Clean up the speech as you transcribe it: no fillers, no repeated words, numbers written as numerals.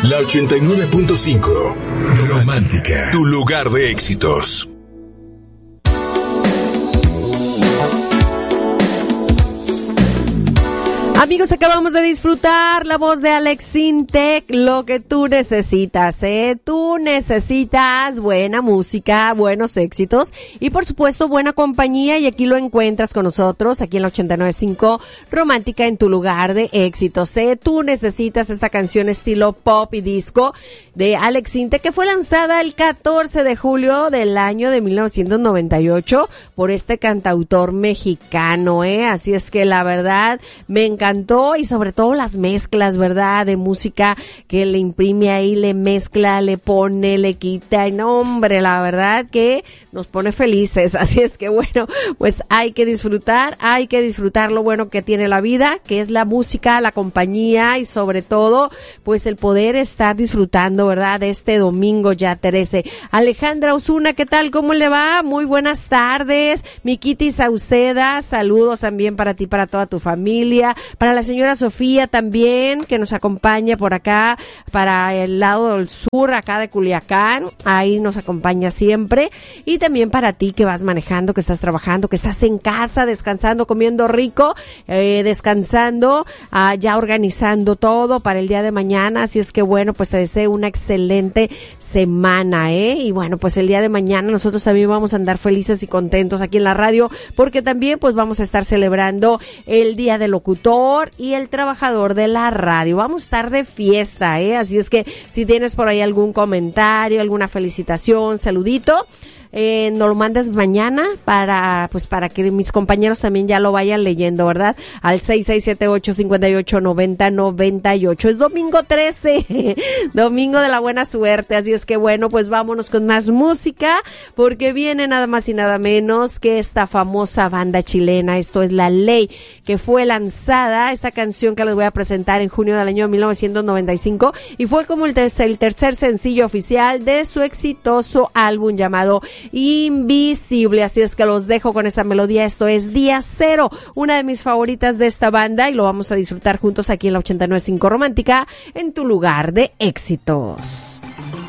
La 89.5 Romántica, tu lugar de éxitos. Amigos, acabamos de disfrutar la voz de Alex Intec, lo que tú necesitas, Tú necesitas buena música, buenos éxitos y por supuesto buena compañía, y aquí lo encuentras con nosotros, aquí en la 89.5 Romántica, en tu lugar de éxitos, Tú necesitas esta canción estilo pop y disco de Alex Intec, que fue lanzada el 14 de julio del año de 1998 por este cantautor mexicano, Así es que la verdad me encantó, y sobre todo las mezclas, ¿verdad? De música que le imprime ahí, le mezcla, le pone, le quita, y no, hombre, la verdad que nos pone felices. Así es que bueno, pues hay que disfrutar lo bueno que tiene la vida, que es la música, la compañía y sobre todo, pues el poder estar disfrutando, ¿verdad? De este domingo ya 13. Alejandra Osuna, ¿qué tal? ¿Cómo le va? Muy buenas tardes. Mi Kitty Sauceda, saludos también para ti, para toda tu familia, para la señora Sofía también, que nos acompaña por acá, para el lado del sur, acá de Culiacán, ahí nos acompaña siempre, y también para ti que vas manejando, que estás trabajando, que estás en casa, descansando, comiendo rico, descansando, ya organizando todo para el día de mañana, así es que bueno, pues te deseo una excelente semana, y bueno, pues el día de mañana nosotros también vamos a andar felices y contentos aquí en la radio, porque también pues vamos a estar celebrando el Día del Locutor y el Trabajador de la Radio. Vamos a estar de fiesta, así es que si tienes por ahí algún comentario, alguna felicitación, saludito, nos lo mandes mañana para que mis compañeros también ya lo vayan leyendo, ¿verdad? Al 6678-5890-98. Es domingo 13, domingo de la buena suerte, así es que bueno, pues vámonos con más música, porque viene nada más y nada menos que esta famosa banda chilena. Esto es La Ley, que fue lanzada, esta canción que les voy a presentar en junio del año 1995, y fue como el tercer sencillo oficial de su exitoso álbum llamado Invisible. Así es que los dejo con esta melodía. Esto es Día Cero, una de mis favoritas de esta banda, y lo vamos a disfrutar juntos aquí en la 89.5 Romántica, en tu lugar de éxitos.